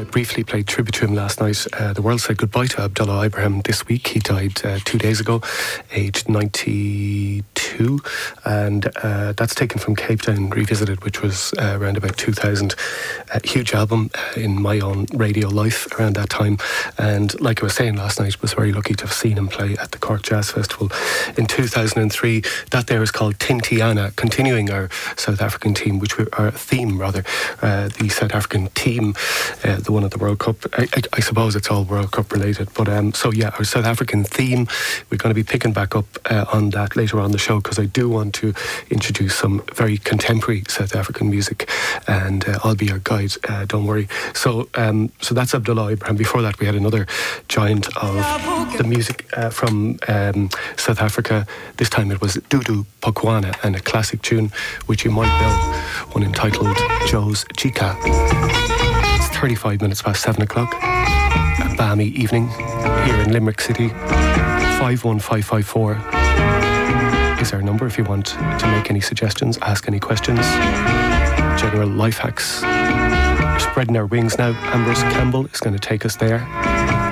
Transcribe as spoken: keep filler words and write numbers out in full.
I briefly played tribute to him last night. Uh, the world said goodbye to Abdullah Ibrahim this week. He died uh, two days ago, aged ninety-two, and uh, that's taken from Cape Town Revisited, which was uh, around about two thousand. A huge album uh, in my own radio life around that time. And like I was saying last night, I was very lucky to have seen him play at the Cork Jazz Festival in two thousand three. That there is called Tintiana, continuing our South African team, which we, our theme rather, uh, the South African team, uh, the one at the World Cup. I, I, I suppose it's all World Cup related, but um, so yeah, our South African theme. We're going to be picking back up uh, on that later on the show, because I do want to introduce some very contemporary South African music, and uh, I'll be your guide. Uh, don't worry. So, um, so that's Abdullah Ibrahim. Before that, we had another giant of the music uh, from um, South Africa. This time it was Dudu Pokwana, and a classic tune which you might know, one entitled Joe's Chica. It's thirty-five minutes past seven o'clock. A balmy evening here in Limerick City. five one five five four is our number if you want to make any suggestions, ask any questions, general life hacks. We're spreading our wings now. Ambrose Campbell is going to take us there.